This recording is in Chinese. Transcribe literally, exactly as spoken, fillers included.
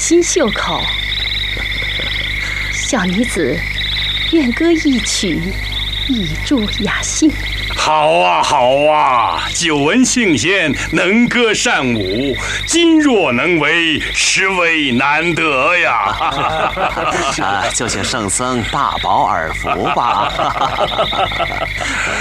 心袖口。小女子愿歌一曲，以助雅兴。 好啊，好啊！久闻杏贤能歌善舞，今若能为，实为难得呀！ 啊，就请圣僧大饱耳福吧。